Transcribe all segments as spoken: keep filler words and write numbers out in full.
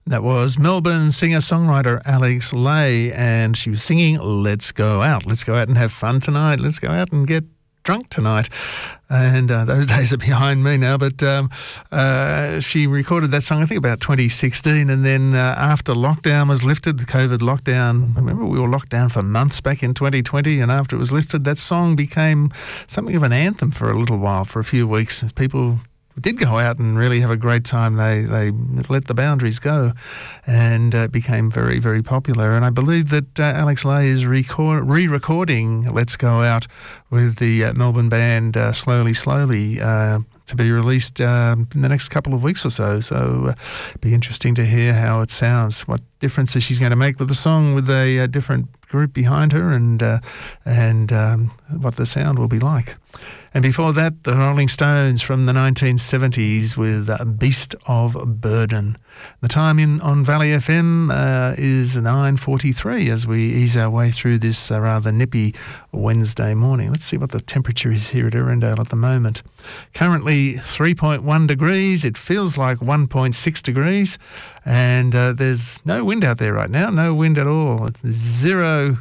That was Melbourne singer-songwriter Alex Lay, and she was singing Let's Go Out. Let's go out and have fun tonight. Let's go out and get drunk tonight. And uh, those days are behind me now, but um, uh, she recorded that song, I think, about twenty sixteen, and then uh, after lockdown was lifted, the COVID lockdown, remember we were locked down for months back in twenty twenty, and after it was lifted, that song became something of an anthem for a little while, for a few weeks. People did go out and really have a great time. They they let the boundaries go, and uh, became very, very popular. And I believe that uh, Alex Lay is record, re-recording Let's Go Out with the uh, Melbourne band uh, Slowly Slowly uh, to be released uh, in the next couple of weeks or so. So uh, it'd be interesting to hear how it sounds, what differences she's going to make with the song with a, a different group behind her, and uh, and um, what the sound will be like. And before that, the Rolling Stones from the nineteen seventies with uh, Beast of Burden. The time in on Valley F M uh, is nine forty-three as we ease our way through this uh, rather nippy Wednesday morning. Let's see what the temperature is here at Erindale at the moment. Currently three point one degrees. It feels like one point six degrees. And uh, there's no wind out there right now. No wind at all. It's zero...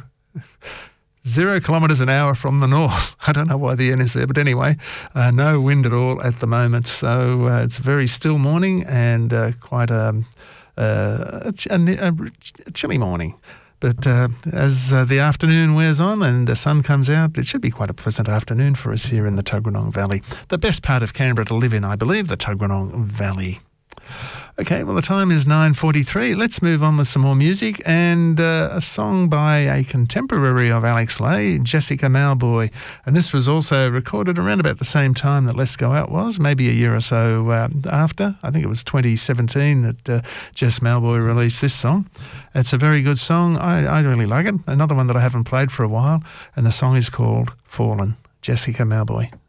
Zero kilometres an hour from the north. I don't know why the N is there, but anyway, uh, no wind at all at the moment. So uh, it's a very still morning and uh, quite a, uh, a, ch- a, a chilly morning. But uh, as uh, the afternoon wears on and the sun comes out, it should be quite a pleasant afternoon for us here in the Tuggeranong Valley. The best part of Canberra to live in, I believe, the Tuggeranong Valley. Okay, well, the time is nine forty-three. Let's move on with some more music and uh, a song by a contemporary of Alex Lay, Jessica Mauboy. And this was also recorded around about the same time that Let's Go Out was, maybe a year or so uh, after. I think it was twenty seventeen that uh, Jess Mauboy released this song. It's a very good song. I, I really like it. Another one that I haven't played for a while, and the song is called Fallen. Jessica Mauboy.